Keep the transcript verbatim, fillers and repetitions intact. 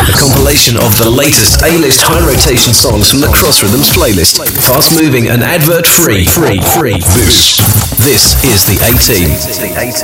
A compilation of the latest A-list high-rotation songs from the Cross Rhythms playlist. Fast-moving and advert-free. Free, free. This, this is the A-Team.